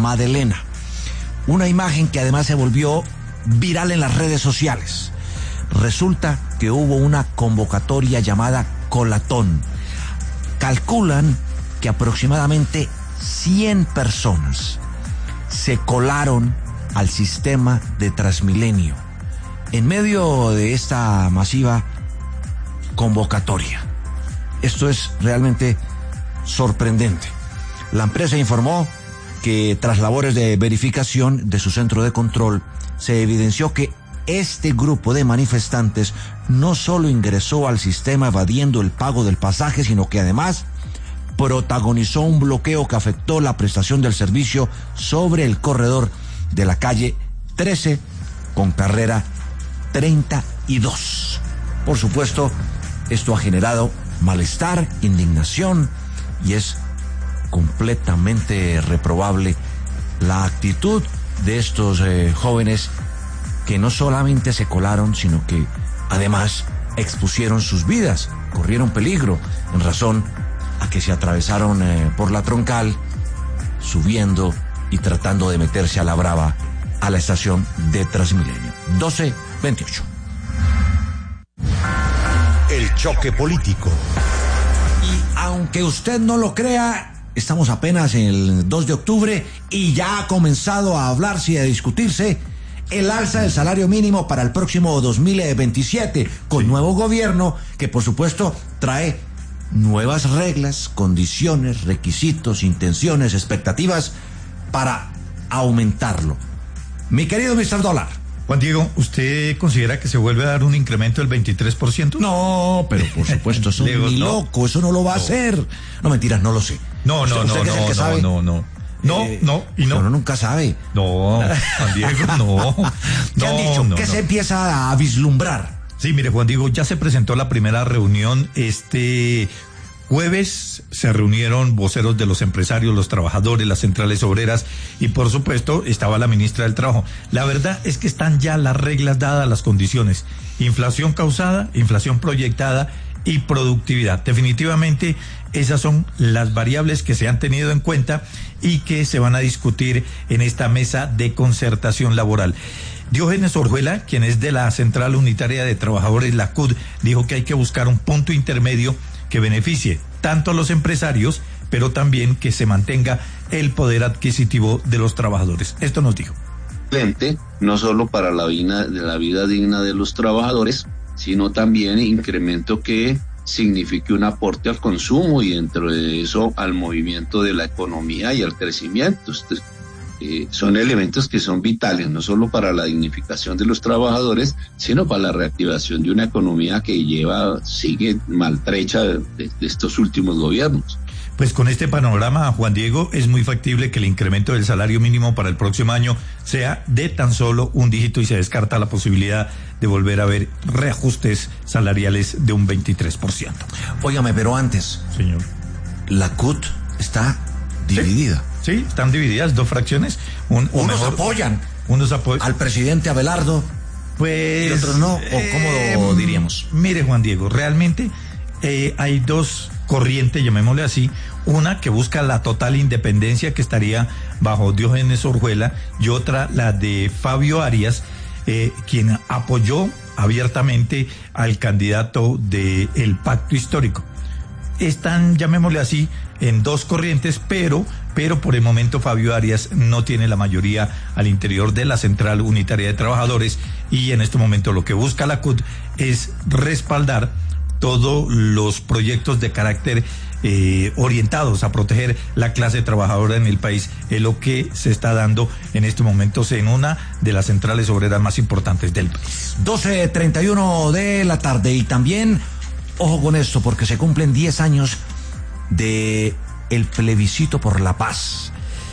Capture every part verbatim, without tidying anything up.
Madelena. Una imagen que además se volvió viral en las redes sociales. Resulta que hubo una convocatoria llamada Colatón. Calculan que aproximadamente cien personas se colaron al sistema de Transmilenio en medio de esta masiva convocatoria. Esto es realmente sorprendente. La empresa informó que tras labores de verificación de su centro de control, se evidenció que este grupo de manifestantes no solo ingresó al sistema evadiendo el pago del pasaje, sino que además protagonizó un bloqueo que afectó la prestación del servicio sobre el corredor de la calle trece con carrera treinta y dos. Por supuesto, esto ha generado malestar, indignación, y es completamente reprobable la actitud de estos eh, jóvenes que no solamente se colaron, sino que además expusieron sus vidas, corrieron peligro en razón a que se atravesaron eh, por la troncal, subiendo y tratando de meterse a la brava a la estación de Transmilenio. doce veintiocho. El choque político. Y aunque usted no lo crea, estamos apenas en el dos de octubre y ya ha comenzado a hablarse y a discutirse el alza del salario mínimo para el próximo dos mil veintisiete, con sí. nuevo gobierno que por supuesto trae nuevas reglas, condiciones, requisitos, intenciones, expectativas para aumentarlo. Mi querido mister Dólar. Juan Diego, ¿usted considera que se vuelve a dar un incremento del veintitrés por ciento? No, pero por supuesto, eso Leo, ni no. loco, eso no lo va a no. hacer. No, mentiras, no lo sé. No, no, ¿Usted, no, usted no, que no, sabe? no, no, no, eh, no, y no. Uno nunca sabe. No, Juan Diego, no. ¿Qué han no, dicho? no, ¿Qué no. se empieza a vislumbrar? Sí, mire, Juan Diego, ya se presentó la primera reunión este jueves. Se reunieron voceros de los empresarios, los trabajadores, las centrales obreras y por supuesto estaba la ministra del Trabajo. La verdad es que están ya las reglas dadas, las condiciones. Inflación causada, inflación proyectada y productividad. Definitivamente esas son las variables que se han tenido en cuenta y que se van a discutir en esta mesa de concertación laboral. Diógenes Orjuela, quien es de la Central Unitaria de Trabajadores, la C U D, dijo que hay que buscar un punto intermedio que beneficie tanto a los empresarios, pero también que se mantenga el poder adquisitivo de los trabajadores. Esto nos dijo. No solo para la vida, de la vida digna de los trabajadores, sino también incremento que signifique un aporte al consumo y dentro de eso al movimiento de la economía y al crecimiento. Entonces, eh, son elementos que son vitales, no solo para la dignificación de los trabajadores, sino para la reactivación de una economía que lleva, sigue maltrecha de, de estos últimos gobiernos. Pues con este panorama, Juan Diego, es muy factible que el incremento del salario mínimo para el próximo año sea de tan solo un dígito y se descarta la posibilidad de volver a ver reajustes salariales de un veintitrés por ciento. Óigame, pero antes, señor, la C U T está dividida. Sí, sí, están divididas, dos fracciones. Un, unos mejor, apoyan unos apoyan al presidente Abelardo, pues, y otros no, ¿o eh, cómo lo diríamos? Mire, Juan Diego, realmente eh, hay dos corriente, llamémosle así, una que busca la total independencia, que estaría bajo Diógenes Orjuela, y otra la de Fabio Arias, eh, quien apoyó abiertamente al candidato del Pacto Histórico. Están, llamémosle así, en dos corrientes, pero, pero por el momento Fabio Arias no tiene la mayoría al interior de la Central Unitaria de Trabajadores, y en este momento lo que busca la C U T es respaldar todos los proyectos de carácter eh, orientados a proteger la clase trabajadora en el país, es lo que se está dando en estos momentos en una de las centrales obreras más importantes del país. doce treinta y uno de la tarde, y también, ojo con esto, porque se cumplen diez años de el plebiscito por la paz.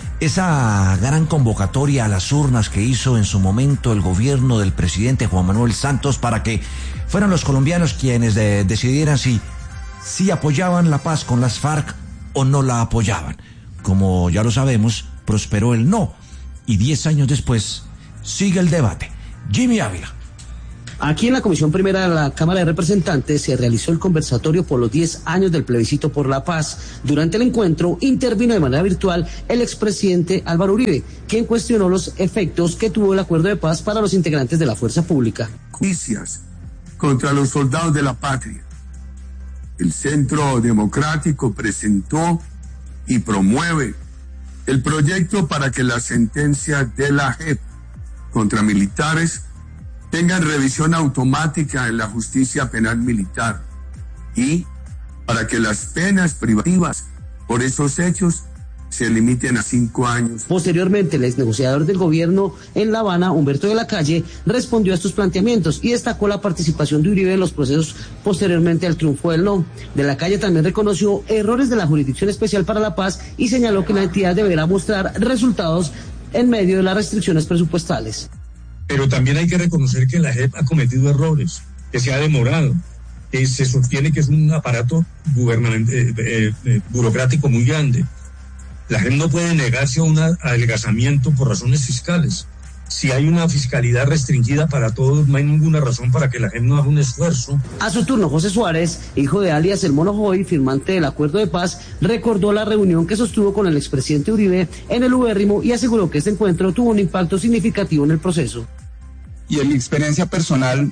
Esa gran convocatoria a las urnas que hizo en su momento el gobierno del presidente Juan Manuel Santos para que fueran los colombianos quienes de, decidieran si, si apoyaban la paz con las FARC o no la apoyaban. Como ya lo sabemos, prosperó el no, y diez años después sigue el debate. Jimmy Ávila. Aquí en la Comisión Primera de la Cámara de Representantes se realizó el conversatorio por los diez años del plebiscito por la paz. Durante el encuentro intervino de manera virtual el expresidente Álvaro Uribe, quien cuestionó los efectos que tuvo el acuerdo de paz para los integrantes de la fuerza pública. Justicias contra los soldados de la patria. El Centro Democrático presentó y promueve el proyecto para que las sentencias de la J E P contra militares tengan revisión automática en la justicia penal militar y para que las penas privativas por esos hechos se limiten a cinco años. Posteriormente, el ex negociador del gobierno en La Habana, Humberto de la Calle, respondió a estos planteamientos y destacó la participación de Uribe en los procesos posteriormente al triunfo del no. De la Calle también reconoció errores de la Jurisdicción Especial para la Paz y señaló que la entidad deberá mostrar resultados en medio de las restricciones presupuestales. Pero también hay que reconocer que la J E P ha cometido errores, que se ha demorado, que se sostiene que es un aparato gubernamental, eh, eh, eh, burocrático muy grande. La J E P no puede negarse a un adelgazamiento por razones fiscales. Si hay una fiscalidad restringida para todos, no hay ninguna razón para que la J E P no haga un esfuerzo. A su turno, José Suárez, hijo de alias El Mono Joy, firmante del acuerdo de paz, recordó la reunión que sostuvo con el expresidente Uribe en el Ubérrimo y aseguró que este encuentro tuvo un impacto significativo en el proceso. Y en mi experiencia personal,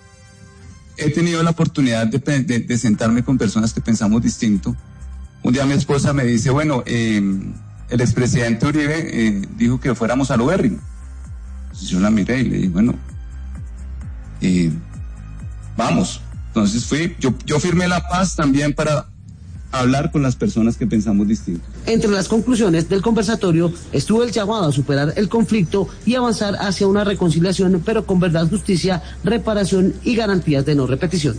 he tenido la oportunidad de, de, de sentarme con personas que pensamos distinto. Un día mi esposa me dice, bueno, eh, el expresidente Uribe eh, dijo que fuéramos al Ubérrimo. Entonces yo la miré y le dije, bueno, eh, vamos. Entonces fui, yo, yo firmé la paz también para hablar con las personas que pensamos distinto. Entre las conclusiones del conversatorio estuvo el llamado a superar el conflicto y avanzar hacia una reconciliación, pero con verdad, justicia, reparación y garantías de no repetición.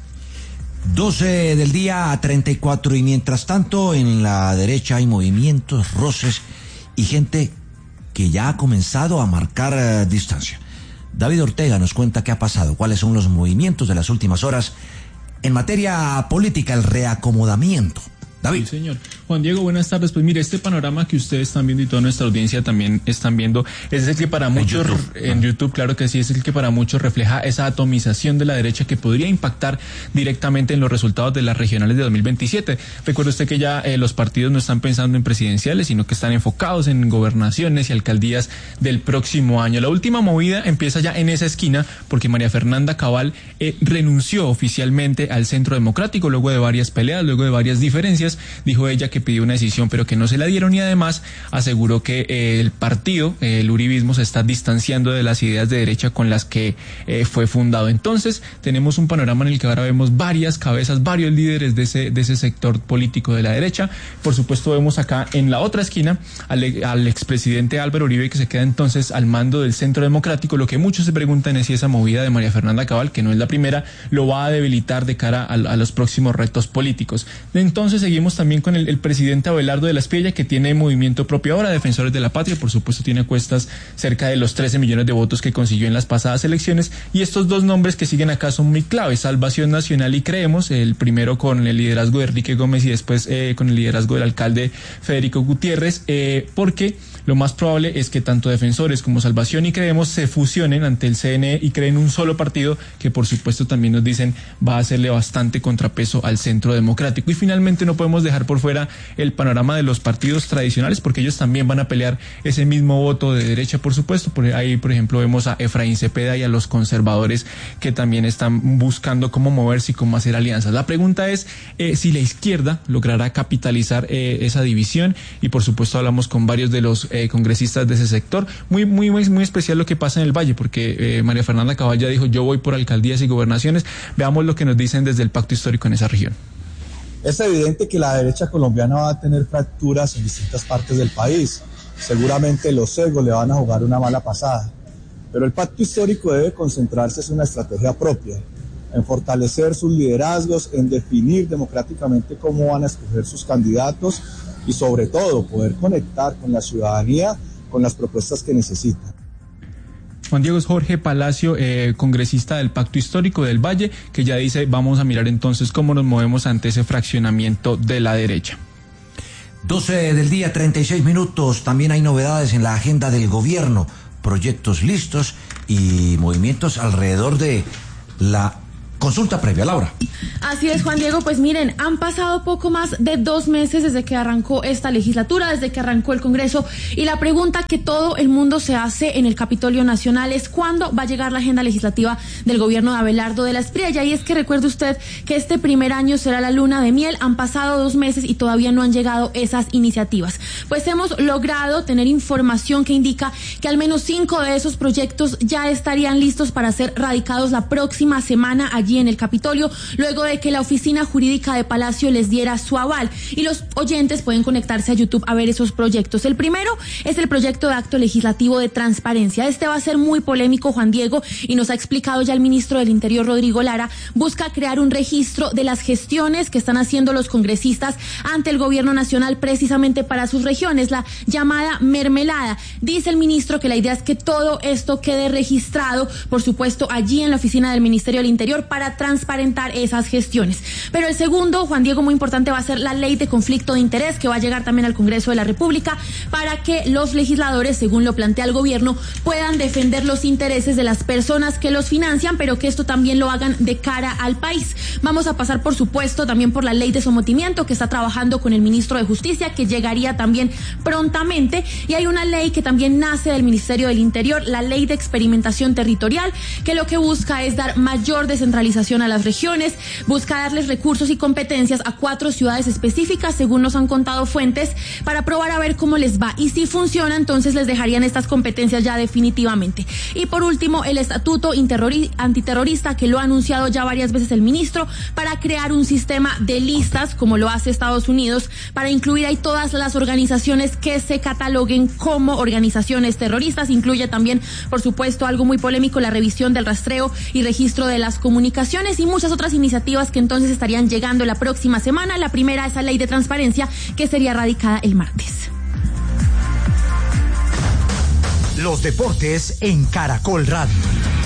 doce del día, treinta y cuatro, y mientras tanto en la derecha hay movimientos, roces y gente que ya ha comenzado a marcar uh, distancia. David Ortega nos cuenta qué ha pasado, cuáles son los movimientos de las últimas horas en materia política, el reacomodamiento. David. Sí, señor. Juan Diego, buenas tardes. Pues mire, este panorama que ustedes están viendo y toda nuestra audiencia también están viendo, es el que para muchos, en YouTube, en YouTube claro que sí, es el que para muchos refleja esa atomización de la derecha que podría impactar directamente en los resultados de las regionales de dos mil veintisiete. Recuerde usted que ya eh, los partidos no están pensando en presidenciales, sino que están enfocados en gobernaciones y alcaldías del próximo año. La última movida empieza ya en esa esquina, porque María Fernanda Cabal eh, renunció oficialmente al Centro Democrático luego de varias peleas, luego de varias diferencias. Dijo ella que pidió una decisión pero que no se la dieron y además aseguró que eh, el partido, eh, el uribismo, se está distanciando de las ideas de derecha con las que eh, fue fundado. Entonces tenemos un panorama en el que ahora vemos varias cabezas, varios líderes de ese, de ese sector político de la derecha. Por supuesto vemos acá en la otra esquina al, al expresidente Álvaro Uribe, que se queda entonces al mando del Centro Democrático. Lo que muchos se preguntan es si esa movida de María Fernanda Cabal, que no es la primera, lo va a debilitar de cara a, a los próximos retos políticos. Entonces seguimos también con el, el presidente Abelardo de la Espriella, que tiene movimiento propio ahora, Defensores de la Patria, por supuesto tiene cuestas cerca de los trece millones de votos que consiguió en las pasadas elecciones, y estos dos nombres que siguen acá son muy claves: Salvación Nacional y Creemos, el primero con el liderazgo de Enrique Gómez y después eh, con el liderazgo del alcalde Federico Gutiérrez, eh, porque lo más probable es que tanto Defensores como Salvación y Creemos se fusionen ante el C N E y creen un solo partido que por supuesto también nos dicen va a hacerle bastante contrapeso al Centro Democrático. Y finalmente no podemos dejar por fuera el panorama de los partidos tradicionales, porque ellos también van a pelear ese mismo voto de derecha, por supuesto. Por ahí, por ejemplo, vemos a Efraín Cepeda y a los conservadores que también están buscando cómo moverse y cómo hacer alianzas. La pregunta es eh, si la izquierda logrará capitalizar eh, esa división, y por supuesto hablamos con varios de los eh, congresistas de ese sector. Muy, muy, muy, muy especial lo que pasa en el Valle, porque eh, María Fernanda Cabal ya dijo: yo voy por alcaldías y gobernaciones. Veamos lo que nos dicen desde el Pacto Histórico en esa región. Es evidente que la derecha colombiana va a tener fracturas en distintas partes del país. Seguramente los sesgos le van a jugar una mala pasada. Pero el pacto histórico debe concentrarse en una estrategia propia, en fortalecer sus liderazgos, en definir democráticamente cómo van a escoger sus candidatos y sobre todo poder conectar con la ciudadanía con las propuestas que necesitan. Juan Diego, es Jorge Palacio, eh, congresista del Pacto Histórico del Valle, que ya dice: vamos a mirar entonces cómo nos movemos ante ese fraccionamiento de la derecha. doce del día, treinta y seis minutos. También hay novedades en la agenda del gobierno. proyectos listos y movimientos alrededor de la consulta previa, Laura. Así es, Juan Diego, pues miren, han pasado poco más de dos meses desde que arrancó esta legislatura, desde que arrancó el Congreso, y la pregunta que todo el mundo se hace en el Capitolio Nacional es ¿cuándo va a llegar la agenda legislativa del gobierno de Abelardo de la Espriella? Y es que recuerde usted que este primer año será la luna de miel, han pasado dos meses y todavía no han llegado esas iniciativas. Pues hemos logrado tener información que indica que al menos cinco de esos proyectos ya estarían listos para ser radicados la próxima semana allí en el Capitolio, luego de que la oficina jurídica de Palacio les diera su aval, y los oyentes pueden conectarse a YouTube a ver esos proyectos. El primero es el proyecto de acto legislativo de transparencia. Este va a ser muy polémico, Juan Diego, y nos ha explicado ya el ministro del Interior, Rodrigo Lara. Busca crear un registro de las gestiones que están haciendo los congresistas ante el gobierno nacional precisamente para sus regiones, la llamada mermelada. Dice el ministro que la idea es que todo esto quede registrado, por supuesto, allí en la oficina del Ministerio del Interior para transparentar esas gestiones. Pero el segundo, Juan Diego, muy importante, va a ser la ley de conflicto de interés, que va a llegar también al Congreso de la República para que los legisladores, según lo plantea el gobierno, puedan defender los intereses de las personas que los financian, pero que esto también lo hagan de cara al país. Vamos a pasar, por supuesto, también por la ley de sometimiento, que está trabajando con el ministro de Justicia, que llegaría también prontamente, y hay una ley que también nace del Ministerio del Interior, la ley de experimentación territorial, que lo que busca es dar mayor descentralización a las regiones, busca darles recursos y competencias a cuatro ciudades específicas, según nos han contado fuentes, para probar a ver cómo les va, y si funciona, entonces les dejarían estas competencias ya definitivamente. Y por último, el estatuto antiterrorista, que lo ha anunciado ya varias veces el ministro, para crear un sistema de listas, como lo hace Estados Unidos, para incluir ahí todas las organizaciones que se cataloguen como organizaciones terroristas. Incluye también, por supuesto, algo muy polémico, la revisión del rastreo y registro de las comunicaciones y muchas otras iniciativas que entonces estarían llegando la próxima semana. La primera, esa ley de transparencia, que sería radicada el martes. Los deportes en Caracol Radio.